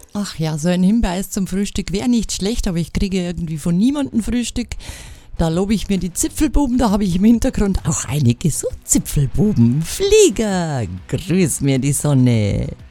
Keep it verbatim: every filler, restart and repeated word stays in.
Ach ja, so ein Himbeereis zum Frühstück wäre nicht schlecht, aber ich kriege irgendwie von niemandem Frühstück. Da lobe ich mir die Zipfelbuben, da habe ich im Hintergrund auch einige so Zipfelbuben. Flieger, grüß mir die Sonne.